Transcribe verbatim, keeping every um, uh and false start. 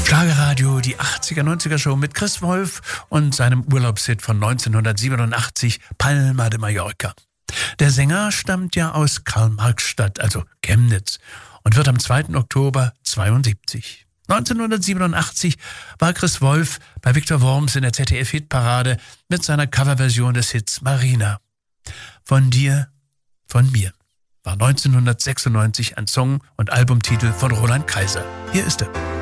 Schlagerradio, die achtziger, neunziger Show mit Chris Wolf und seinem Urlaubshit von neunzehnhundertsiebenundachtzig, Palma de Mallorca. Der Sänger stammt ja aus Karl-Marx-Stadt, also Chemnitz, und wird am zweiten Oktober zweiundsiebzig. neunzehnhundertsiebenundachtzig war Chris Wolf bei Viktor Worms in der Z D F-Hitparade mit seiner Coverversion des Hits Marina. Von dir, von mir war neunzehnhundertsechsundneunzig ein Song und Albumtitel von Roland Kaiser. Hier ist er.